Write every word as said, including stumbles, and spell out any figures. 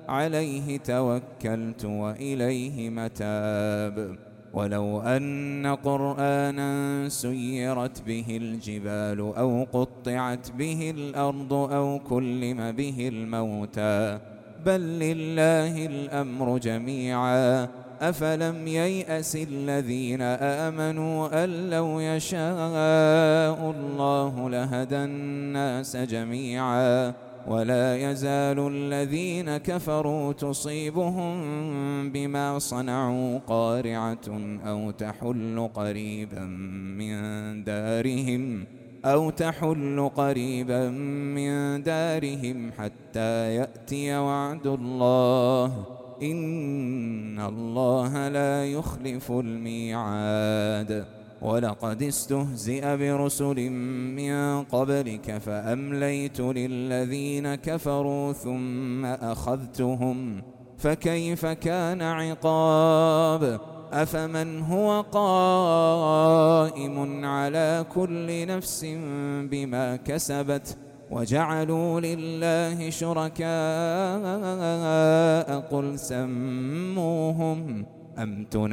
عليه توكلت وإليه متاب. ولو أن قرآنا سيرت به الجبال أو قطعت به الأرض أو كلم به الموتى بل لله الأمر جميعا أفلم ييأس الذين آمنوا أن لو يشاء الله لهدى الناس جميعا ولا يزال الذين كفروا تصيبهم بما صنعوا قارعة أو تحل قريبا من دارهم أو تحل قريبا من دارهم حتى يأتي وعد الله إن الله لا يخلف الميعاد. ولقد استهزئ برسل من قبلك فأمليت للذين كفروا ثم أخذتهم فكيف كان عقاب. أفمن هو قائم على كل نفس بما كسبت وجعلوا لله شركاء قل سموهم أم